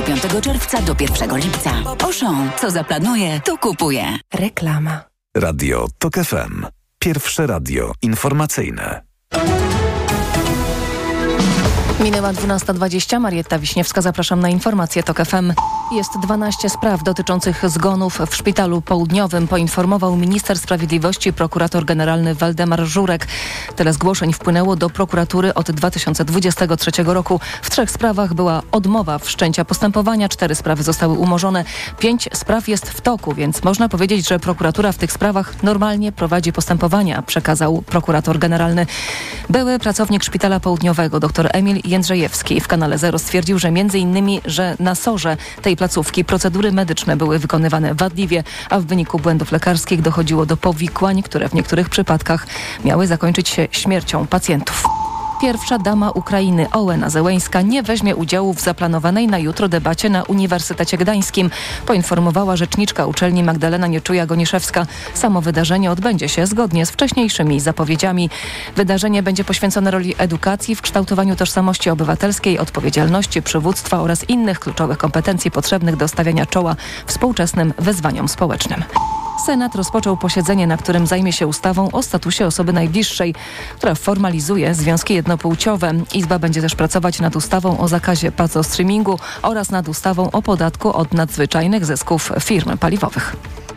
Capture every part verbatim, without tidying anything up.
piątego czerwca do pierwszego lipca. Auchan, co zaplanuje, to kupuje. Reklama. Radio TOK F M. Pierwsze radio informacyjne. Minęła dwunasta dwadzieścia. Marietta Wiśniewska, zapraszam na informacje TOK F M. Jest dwanaście spraw dotyczących zgonów w Szpitalu Południowym, poinformował minister sprawiedliwości prokurator generalny Waldemar Żurek. Tyle zgłoszeń wpłynęło do prokuratury od dwa tysiące dwudziestego trzeciego roku. W trzech sprawach była odmowa wszczęcia postępowania, cztery sprawy zostały umorzone, pięć spraw jest w toku, więc można powiedzieć, że prokuratura w tych sprawach normalnie prowadzi postępowania, przekazał prokurator generalny. Były pracownik Szpitala Południowego, dr Emil Jędrzejewski w Kanale Zero stwierdził, że między innymi, że na sorze tej placówki procedury medyczne były wykonywane wadliwie, a w wyniku błędów lekarskich dochodziło do powikłań, które w niektórych przypadkach miały zakończyć się śmiercią pacjentów. Pierwsza dama Ukrainy Ołena Zełeńska nie weźmie udziału w zaplanowanej na jutro debacie na Uniwersytecie Gdańskim, poinformowała rzeczniczka uczelni Magdalena Nieczuja-Goniszewska. Samo wydarzenie odbędzie się zgodnie z wcześniejszymi zapowiedziami. Wydarzenie będzie poświęcone roli edukacji w kształtowaniu tożsamości obywatelskiej, odpowiedzialności, przywództwa oraz innych kluczowych kompetencji potrzebnych do stawiania czoła współczesnym wyzwaniom społecznym. Senat rozpoczął posiedzenie, na którym zajmie się ustawą o statusie osoby najbliższej, która formalizuje związki jednopłciowe. Izba będzie też pracować nad ustawą o zakazie pazostreamingu oraz nad ustawą o podatku od nadzwyczajnych zysków firm paliwowych.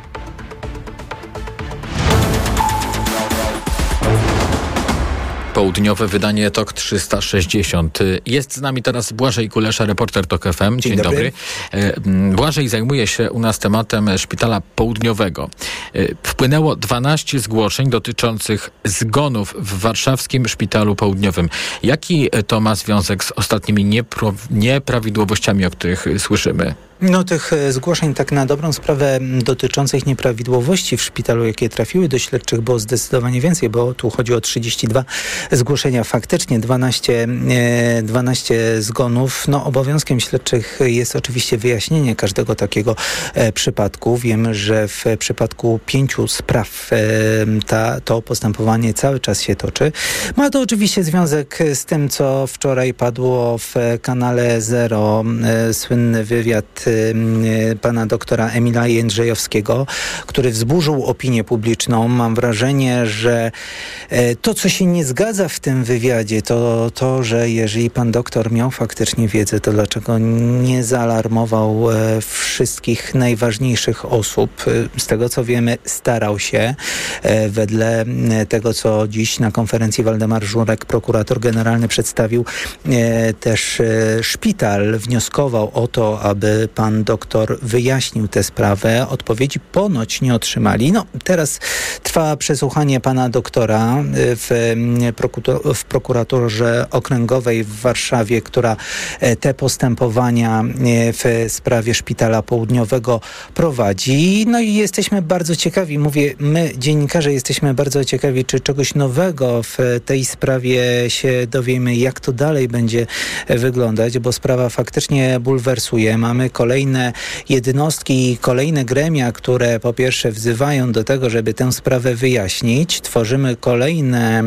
Południowe wydanie TOK trzysta sześćdziesiąt. Jest z nami teraz Błażej Kulesza, reporter TOK F M. Dzień, Dzień dobry. dobry. Błażej zajmuje się u nas tematem Szpitala Południowego. Wpłynęło dwanaście zgłoszeń dotyczących zgonów w warszawskim Szpitalu Południowym. Jaki to ma związek z ostatnimi niepro- nieprawidłowościami, o których słyszymy? No tych zgłoszeń tak na dobrą sprawę dotyczących nieprawidłowości w szpitalu, jakie trafiły do śledczych, było zdecydowanie więcej, bo tu chodzi o trzydzieści dwa zgłoszenia. Faktycznie dwanaście, dwanaście zgonów. No obowiązkiem śledczych jest oczywiście wyjaśnienie każdego takiego e, przypadku. Wiemy, że w przypadku pięciu spraw e, ta, to postępowanie cały czas się toczy. Ma to oczywiście związek z tym, co wczoraj padło w Kanale Zero. E, słynny wywiad pana doktora Emila Jędrzejowskiego, który wzburzył opinię publiczną. Mam wrażenie, że to, co się nie zgadza w tym wywiadzie, to to, że jeżeli pan doktor miał faktycznie wiedzę, to dlaczego nie zaalarmował wszystkich najważniejszych osób. Z tego, co wiemy, starał się. Wedle tego, co dziś na konferencji Waldemar Żurek, prokurator generalny, przedstawił, też szpital wnioskował o to, aby pan doktor wyjaśnił tę sprawę. Odpowiedzi ponoć nie otrzymali. No, teraz trwa przesłuchanie pana doktora w, prokutor- w prokuraturze okręgowej w Warszawie, która te postępowania w sprawie Szpitala Południowego prowadzi. No i jesteśmy bardzo ciekawi, mówię, my dziennikarze jesteśmy bardzo ciekawi, czy czegoś nowego w tej sprawie się dowiemy, jak to dalej będzie wyglądać, bo sprawa faktycznie bulwersuje. Mamy kolejne jednostki i kolejne gremia, które po pierwsze wzywają do tego, żeby tę sprawę wyjaśnić. Tworzymy kolejne,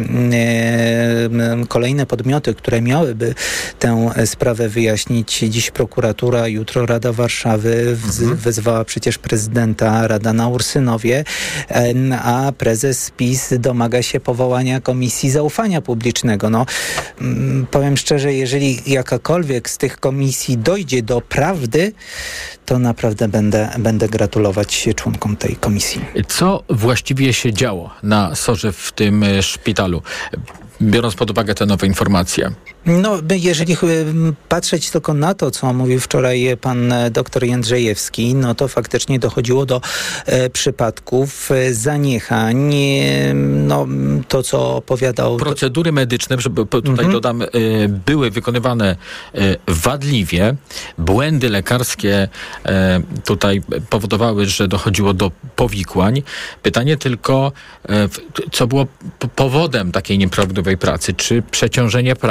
e, kolejne podmioty, które miałyby tę sprawę wyjaśnić. Dziś prokuratura, jutro Rada Warszawy wz- mhm. wezwała przecież prezydenta, Rada na Ursynowie, e, a prezes PiS domaga się powołania Komisji Zaufania Publicznego. No, m, powiem szczerze, jeżeli jakakolwiek z tych komisji dojdzie do prawdy, to naprawdę będę, będę gratulować członkom tej komisji. Co właściwie się działo na sorze w tym szpitalu, biorąc pod uwagę te nowe informacje? No, jeżeli patrzeć tylko na to, co mówił wczoraj pan doktor Jędrzejewski, no to faktycznie dochodziło do e, przypadków e, zaniechań. E, no, to, co opowiadał... Procedury medyczne, żeby tutaj mhm. dodam, e, były wykonywane e, wadliwie. Błędy lekarskie e, tutaj powodowały, że dochodziło do powikłań. Pytanie tylko, e, co było p- powodem takiej nieprawidłowej pracy? Czy przeciążenie pracą?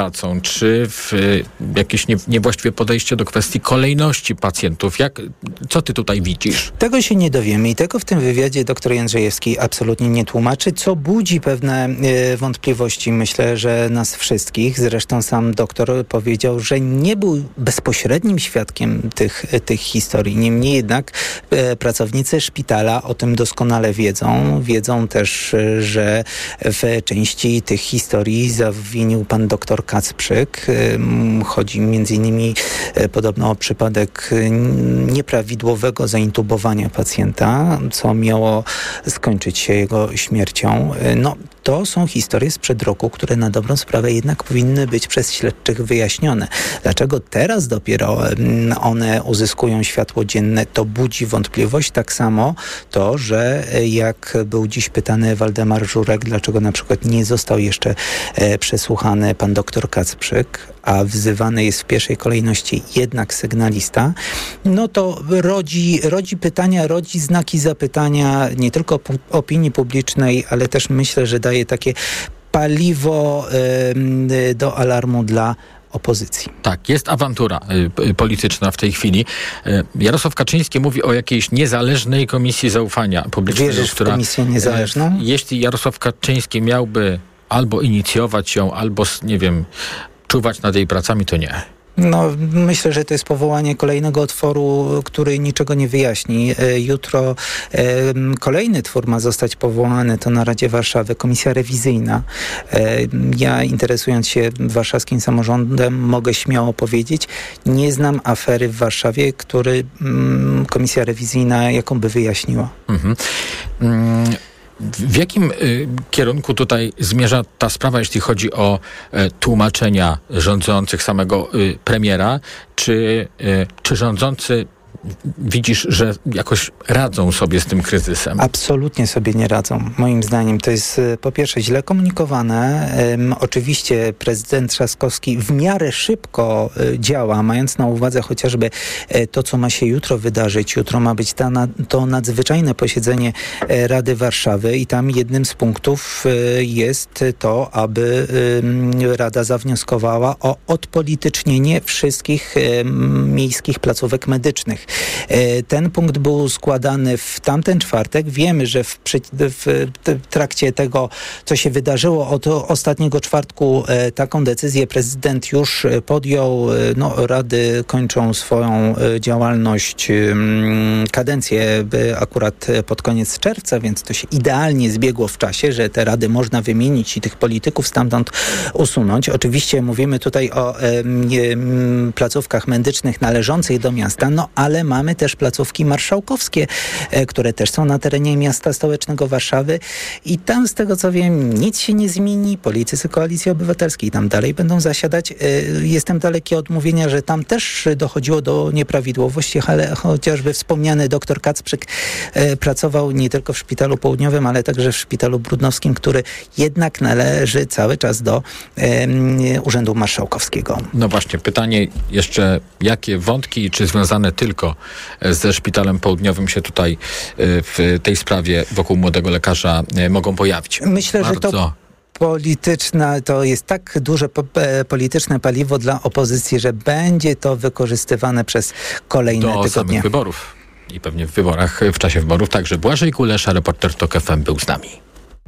czy w jakieś nie, niewłaściwe podejście do kwestii kolejności pacjentów? Jak, co ty tutaj widzisz? Tego się nie dowiemy i tego w tym wywiadzie dr Jędrzejewski absolutnie nie tłumaczy, co budzi pewne y, wątpliwości, myślę, że nas wszystkich. Zresztą sam doktor powiedział, że nie był bezpośrednim świadkiem tych, tych historii. Niemniej jednak y, pracownicy szpitala o tym doskonale wiedzą. Wiedzą też, y, że w części tych historii zawinił pan doktor Kacprzyk. Y, chodzi między innymi y, podobno o przypadek y, nieprawidłowego zaintubowania pacjenta, co miało skończyć się jego śmiercią. No, to są historie sprzed roku, które na dobrą sprawę jednak powinny być przez śledczych wyjaśnione. Dlaczego teraz dopiero one uzyskują światło dzienne, to budzi wątpliwość. Tak samo to, że jak był dziś pytany Waldemar Żurek, dlaczego na przykład nie został jeszcze przesłuchany pan doktor Kacprzyk, a wzywany jest w pierwszej kolejności jednak sygnalista, no to rodzi, rodzi pytania, rodzi znaki zapytania nie tylko opinii publicznej, ale też myślę, że daje takie paliwo y, do alarmu dla opozycji. Tak, jest awantura y, polityczna w tej chwili. Y, Jarosław Kaczyński mówi o jakiejś niezależnej komisji zaufania publicznego. Wierzysz która, w komisję niezależną? Y, jeśli Jarosław Kaczyński miałby albo inicjować ją, albo, nie wiem, czuwać nad jej pracami, to nie. No, myślę, że to jest powołanie kolejnego otworu, który niczego nie wyjaśni. Jutro e, kolejny twór ma zostać powołany, to na Radzie Warszawy, komisja rewizyjna. E, ja, interesując się warszawskim samorządem, mogę śmiało powiedzieć, nie znam afery w Warszawie, który mm, komisja rewizyjna jaką by wyjaśniła. Mhm. Mm. W jakim y, kierunku tutaj zmierza ta sprawa, jeśli chodzi o y, tłumaczenia rządzących, samego y, premiera? Czy, y, czy rządzący widzisz, że jakoś radzą sobie z tym kryzysem? Absolutnie sobie nie radzą. Moim zdaniem to jest po pierwsze źle komunikowane. Um, oczywiście prezydent Trzaskowski w miarę szybko y, działa, mając na uwadze chociażby y, to, co ma się jutro wydarzyć. Jutro ma być ta, na, to nadzwyczajne posiedzenie y, Rady Warszawy i tam jednym z punktów y, jest to, aby y, Rada zawnioskowała o odpolitycznienie wszystkich y, miejskich placówek medycznych. Ten punkt był składany w tamten czwartek. Wiemy, że w, w, w trakcie tego, co się wydarzyło od ostatniego czwartku, taką decyzję prezydent już podjął. No, rady kończą swoją działalność, kadencję akurat pod koniec czerwca, więc to się idealnie zbiegło w czasie, że te rady można wymienić i tych polityków stamtąd usunąć. Oczywiście mówimy tutaj o placówkach medycznych należących do miasta, no ale mamy też placówki marszałkowskie, e, które też są na terenie miasta stołecznego Warszawy i tam z tego co wiem nic się nie zmieni. Politycy Koalicji Obywatelskiej tam dalej będą zasiadać. E, jestem daleki od mówienia, że tam też dochodziło do nieprawidłowości, ale chociażby wspomniany doktor Kacprzyk e, pracował nie tylko w Szpitalu Południowym, ale także w Szpitalu Brudnowskim, który jednak należy cały czas do e, Urzędu Marszałkowskiego. No właśnie, pytanie jeszcze, jakie wątki, czy związane tylko ze Szpitalem Południowym się tutaj w tej sprawie wokół młodego lekarza mogą pojawić? Myślę, Bardzo. że to polityczna, to jest tak duże po, polityczne paliwo dla opozycji, że będzie to wykorzystywane przez kolejne do tygodnie. Do samych wyborów i pewnie w wyborach, w czasie wyborów. Także Błażej Kulesza, reporter TOK F M, był z nami.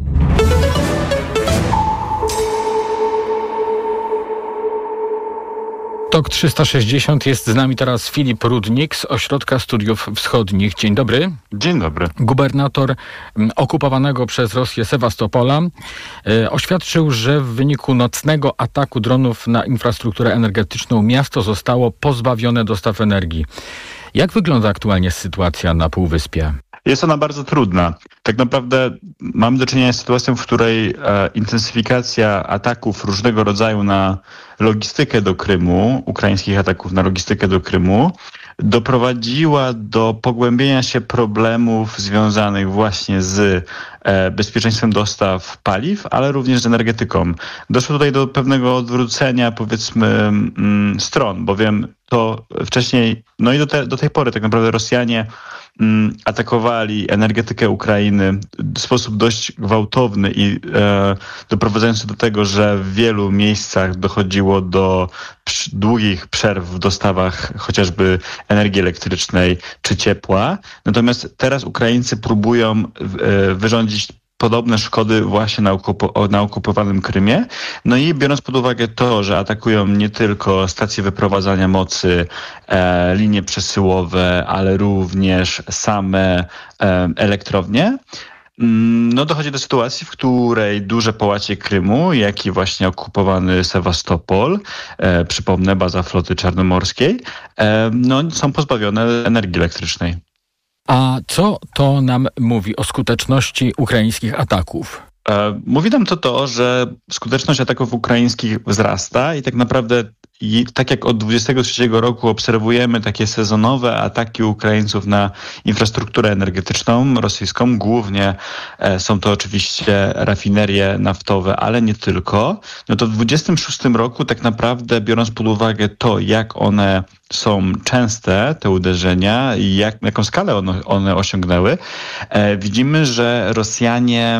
TOK trzysta sześćdziesiąt, jest z nami teraz Filip Rudnik z Ośrodka Studiów Wschodnich. Dzień dobry. Dzień dobry. Gubernator okupowanego przez Rosję Sewastopola e, oświadczył, że w wyniku nocnego ataku dronów na infrastrukturę energetyczną miasto zostało pozbawione dostaw energii. Jak wygląda aktualnie sytuacja na Półwyspie? Jest ona bardzo trudna. Tak naprawdę mamy do czynienia z sytuacją, w której e, intensyfikacja ataków różnego rodzaju na logistykę do Krymu, ukraińskich ataków na logistykę do Krymu, doprowadziła do pogłębienia się problemów związanych właśnie z e, bezpieczeństwem dostaw paliw, ale również z energetyką. Doszło tutaj do pewnego odwrócenia, powiedzmy, mm, stron, bowiem to wcześniej, no i do, te, do tej pory tak naprawdę Rosjanie mm, atakowali energetykę Ukrainy w sposób dość gwałtowny i e, doprowadzający do tego, że w wielu miejscach dochodziło do przy, długich przerw w dostawach chociażby energii elektrycznej czy ciepła. Natomiast teraz Ukraińcy próbują e, wyrządzić podobne szkody właśnie na, okupo- na okupowanym Krymie. No i biorąc pod uwagę to, że atakują nie tylko stacje wyprowadzania mocy, e, linie przesyłowe, ale również same e, elektrownie, no dochodzi do sytuacji, w której duże połacie Krymu, jak i właśnie okupowany Sewastopol, e, przypomnę, baza floty czarnomorskiej, e, no są pozbawione energii elektrycznej. A co to nam mówi o skuteczności ukraińskich ataków? E, mówi nam to to, że skuteczność ataków ukraińskich wzrasta i tak naprawdę i tak jak od dwudziestego trzeciego roku obserwujemy takie sezonowe ataki Ukraińców na infrastrukturę energetyczną rosyjską, głównie e, są to oczywiście rafinerie naftowe, ale nie tylko, no to w dwudziestym szóstym roku tak naprawdę biorąc pod uwagę to, jak one są częste, te uderzenia i jak, jaką skalę one, one osiągnęły, e, widzimy, że Rosjanie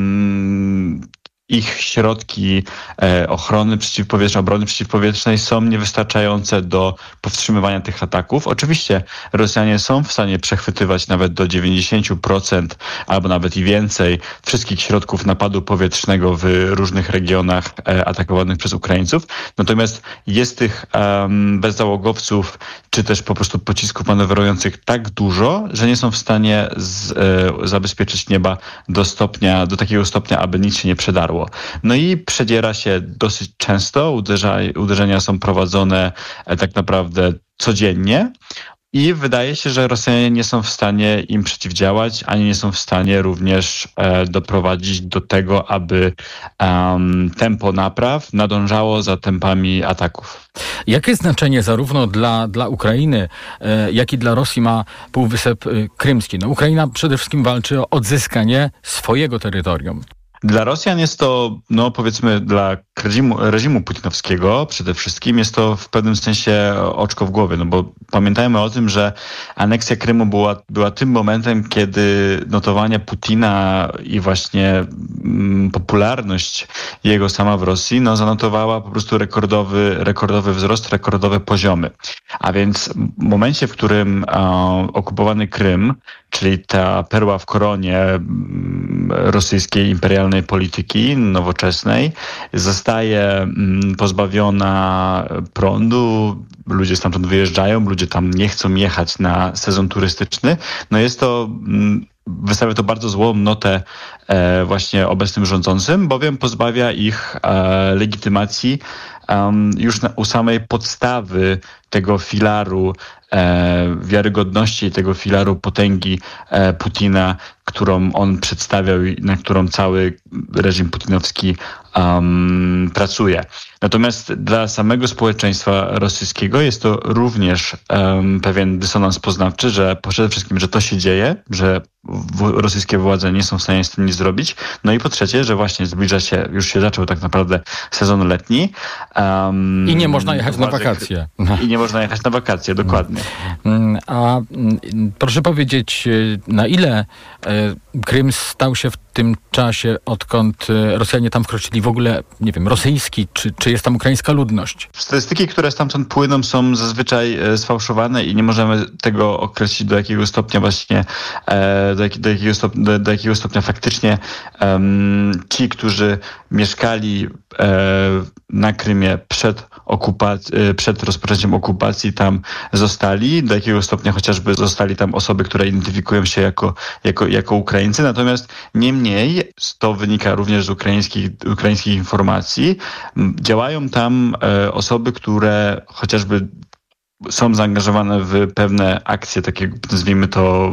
mm, ich środki e, ochrony przeciwpowietrznej, obrony przeciwpowietrznej są niewystarczające do powstrzymywania tych ataków. Oczywiście Rosjanie są w stanie przechwytywać nawet do dziewięćdziesiąt procent albo nawet i więcej wszystkich środków napadu powietrznego w różnych regionach e, atakowanych przez Ukraińców. Natomiast jest tych um, bezzałogowców czy też po prostu pocisków manewrujących tak dużo, że nie są w stanie z, e, zabezpieczyć nieba do stopnia, do takiego stopnia, aby nic się nie przedarło. No i przedziera się dosyć często, uderza, uderzenia są prowadzone e, tak naprawdę codziennie i wydaje się, że Rosjanie nie są w stanie im przeciwdziałać, ani nie są w stanie również e, doprowadzić do tego, aby um, tempo napraw nadążało za tempami ataków. Jakie znaczenie zarówno dla, dla Ukrainy, e, jak i dla Rosji ma Półwysep e, Krymski? No, Ukraina przede wszystkim walczy o odzyskanie swojego terytorium. Dla Rosjan jest to, no powiedzmy, dla reżimu, reżimu putinowskiego przede wszystkim jest to w pewnym sensie oczko w głowie, no bo pamiętajmy o tym, że aneksja Krymu była, była tym momentem, kiedy notowania Putina i właśnie mm, popularność jego sama w Rosji, no zanotowała po prostu rekordowy, rekordowy wzrost, rekordowe poziomy. A więc w momencie, w którym e, okupowany Krym, czyli ta perła w koronie mm, rosyjskiej imperialnej polityki nowoczesnej, zostaje pozbawiona prądu, ludzie stamtąd wyjeżdżają, ludzie tam nie chcą jechać na sezon turystyczny. No jest to, wystawia to bardzo złą notę e, właśnie obecnym rządzącym, bowiem pozbawia ich e, legitymacji um, już na, u samej podstawy tego filaru e, wiarygodności, tego filaru potęgi e, Putina, którą on przedstawiał i na którą cały reżim putinowski um, pracuje. Natomiast dla samego społeczeństwa rosyjskiego jest to również um, pewien dysonans poznawczy, że przede wszystkim, że to się dzieje, że w, rosyjskie władze nie są w stanie z tym nic zrobić. No i po trzecie, że właśnie zbliża się, już się zaczął tak naprawdę sezon letni. Um, I nie można jechać władze, na wakacje. I nie można jechać na wakacje, dokładnie. A proszę powiedzieć, na ile Krym stał się w tym czasie, odkąd Rosjanie tam wkroczyli, w ogóle, nie wiem, rosyjski, czy, czy jest tam ukraińska ludność? Statystyki, które stamtąd płyną, są zazwyczaj sfałszowane i nie możemy tego określić, do jakiego stopnia właśnie, do, jak, do, jakiego, stopnia, do, do jakiego stopnia faktycznie um, ci, którzy mieszkali e, na Krymie przed okupac- przed rozpoczęciem okupacji tam zostali, do jakiego stopnia chociażby zostali tam osoby, które identyfikują się jako, jako, jako Ukraińcy. Natomiast niemniej, to wynika również z ukraińskich, ukraińskich informacji, działają tam e, osoby, które chociażby są zaangażowane w pewne akcje, takie nazwijmy to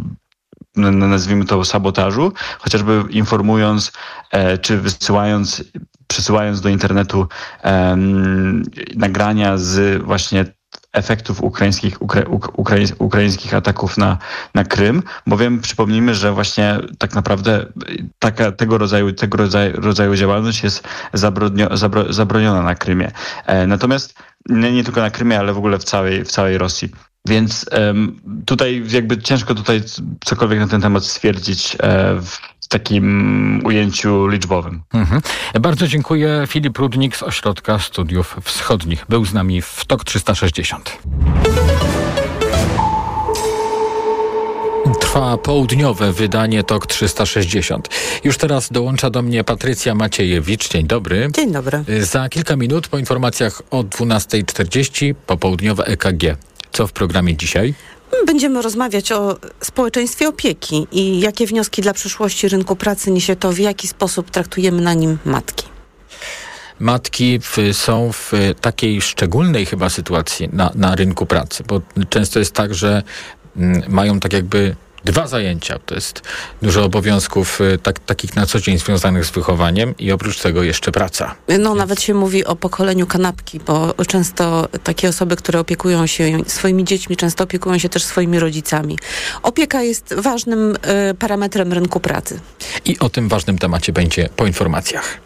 nazwijmy to sabotażu, chociażby informując e, czy wysyłając przesyłając do internetu um, nagrania z właśnie efektów ukraińskich, ukra, ukra, ukraińskich ataków na, na Krym, bowiem przypomnijmy, że właśnie tak naprawdę taka, tego rodzaju, tego rodzaju, rodzaju działalność jest zabronio, zabro, zabroniona na Krymie. E, natomiast nie, nie tylko na Krymie, ale w ogóle w całej, w całej Rosji. Więc um, tutaj jakby ciężko tutaj cokolwiek na ten temat stwierdzić e, w takim ujęciu liczbowym. Mhm. Bardzo dziękuję. Filip Rudnik z Ośrodka Studiów Wschodnich był z nami w Tok trzysta sześćdziesiąt. Trwa południowe wydanie Tok trzysta sześćdziesiąt. Już teraz dołącza do mnie Patrycja Maciejewicz. Dzień dobry. Dzień dobry. Za kilka minut po informacjach o dwunasta czterdzieści popołudniowe E K G. Co w programie dzisiaj? Będziemy rozmawiać o społeczeństwie opieki i jakie wnioski dla przyszłości rynku pracy niesie to, w jaki sposób traktujemy na nim matki. Matki w, są w takiej szczególnej chyba sytuacji na, na rynku pracy, bo często jest tak, że mm, mają tak jakby dwa zajęcia. To jest dużo obowiązków tak, takich na co dzień związanych z wychowaniem i oprócz tego jeszcze praca. No Więc... nawet się mówi o pokoleniu kanapki, bo często takie osoby, które opiekują się swoimi dziećmi, często opiekują się też swoimi rodzicami. Opieka jest ważnym y, parametrem rynku pracy. I o tym ważnym temacie będzie po informacjach.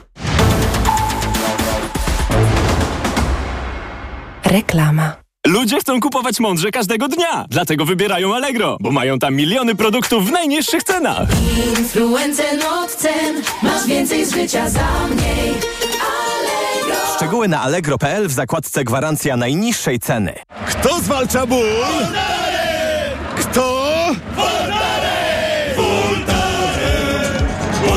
Reklama. Ludzie chcą kupować mądrze każdego dnia, dlatego wybierają Allegro, bo mają tam miliony produktów w najniższych cenach. Influencer od cen, masz więcej z życia za mniej. Allegro. Szczegóły na allegro kropka p l w zakładce gwarancja najniższej ceny. Kto zwalcza ból? Voltaren! Kto? Voltaren! Voltaren!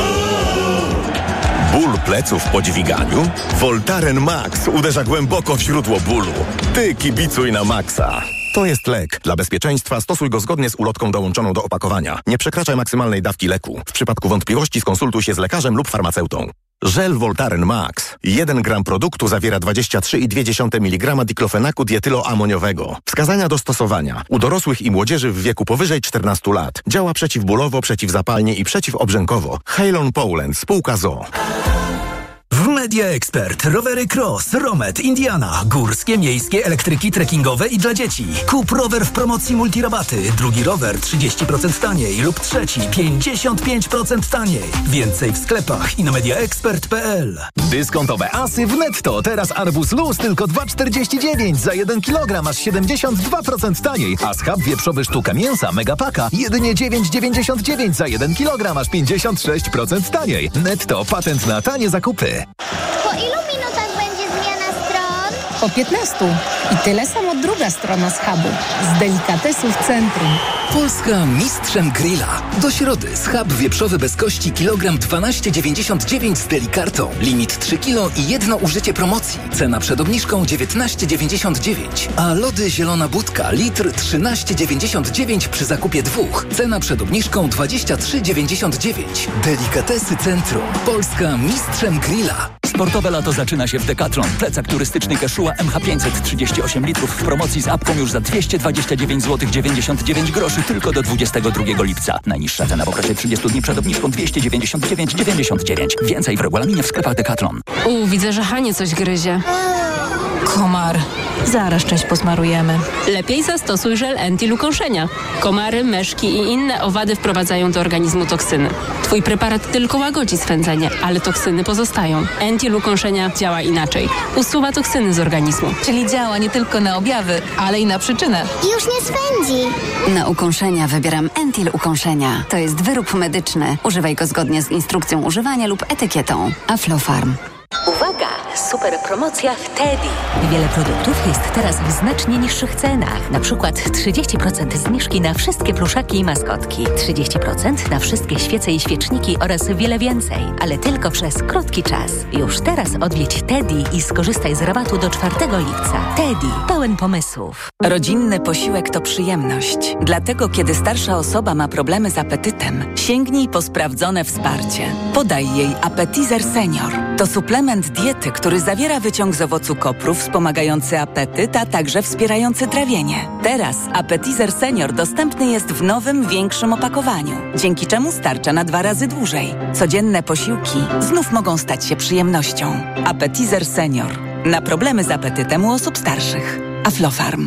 Ból pleców po dźwiganiu? Voltaren Max uderza głęboko w źródło bólu. Ty kibicuj na Maxa. To jest lek. Dla bezpieczeństwa stosuj go zgodnie z ulotką dołączoną do opakowania. Nie przekraczaj maksymalnej dawki leku. W przypadku wątpliwości skonsultuj się z lekarzem lub farmaceutą. Żel Voltaren Max. jeden gram produktu zawiera dwadzieścia trzy przecinek dwa miligrama diklofenaku dietyloamoniowego. Wskazania do stosowania. U dorosłych i młodzieży w wieku powyżej czternastu lat. Działa przeciwbólowo, przeciwzapalnie i przeciwobrzękowo. Halon Poland. Spółka z o o. W Media Expert rowery Cross, Romet, Indiana, górskie, miejskie, elektryki, trekkingowe i dla dzieci. Kup rower w promocji multirabaty, drugi rower trzydzieści procent taniej lub trzeci pięćdziesiąt pięć procent taniej. Więcej w sklepach i na media expert kropka p l. Dyskontowe asy w Netto. Teraz arbuz luz tylko dwa czterdzieści dziewięć za jeden kilogram, aż siedemdziesiąt dwa procent taniej. A schab wieprzowy sztuka mięsa Megapaka jedynie dziewięć dziewięćdziesiąt dziewięć za jeden kilogram, aż pięćdziesiąt sześć procent taniej. Netto, patent na tanie zakupy. Po ilu minutach będzie zmiana stron? Po piętnastu. I tyle samo druga strona z hubu. Z delikatesów centrum. Polska mistrzem grilla. Do środy schab wieprzowy bez kości kilogram dwanaście dziewięćdziesiąt dziewięć z delikartą. Limit trzy kilo i jedno użycie promocji. Cena przed obniżką dziewiętnaście dziewięćdziesiąt dziewięć. A lody zielona budka litr trzynaście dziewięćdziesiąt dziewięć przy zakupie dwóch. Cena przed obniżką dwadzieścia trzy dziewięćdziesiąt dziewięć. Delikatesy centrum. Polska mistrzem grilla. Sportowe lato zaczyna się w Decathlon. Plecak turystyczny Keszua M H pięćset trzydzieści osiem litrów w promocji z apką już za dwieście dwadzieścia dziewięć złotych dziewięćdziesiąt dziewięć groszy tylko do dwudziestego drugiego lipca. Najniższa cena w okresie trzydziestu dni przed obniżką dwieście dziewięćdziesiąt dziewięć dziewięćdziesiąt dziewięć. Więcej w regulaminie w sklepach Decathlon. U, widzę, że Hanie coś gryzie. Komar. Zaraz część posmarujemy. Lepiej zastosuj żel Entil ukąszenia. Komary, myszki i inne owady wprowadzają do organizmu toksyny. Twój preparat tylko łagodzi swędzenie, ale toksyny pozostają. Entil ukąszenia działa inaczej. Usuwa toksyny z organizmu. Czyli działa nie tylko na objawy, ale i na przyczynę. Już nie swędzi. Na ukąszenia wybieram Entil ukąszenia. To jest wyrób medyczny. Używaj go zgodnie z instrukcją używania lub etykietą. Aflofarm. Uwaga! Super promocja w Teddy. Wiele produktów jest teraz w znacznie niższych cenach. Na przykład trzydzieści procent zniżki na wszystkie pluszaki i maskotki. trzydzieści procent na wszystkie świece i świeczniki oraz wiele więcej. Ale tylko przez krótki czas. Już teraz odwiedź Teddy i skorzystaj z rabatu do czwartego lipca. Teddy. Pełen pomysłów. Rodzinny posiłek to przyjemność. Dlatego, kiedy starsza osoba ma problemy z apetytem, sięgnij po sprawdzone wsparcie. Podaj jej Appetizer Senior. To suplement diety, który zawiera wyciąg z owocu kopru wspomagający apetyt, a także wspierający trawienie. Teraz Appetizer Senior dostępny jest w nowym, większym opakowaniu, dzięki czemu starcza na dwa razy dłużej. Codzienne posiłki znów mogą stać się przyjemnością. Appetizer Senior. Na problemy z apetytem u osób starszych. Aflofarm.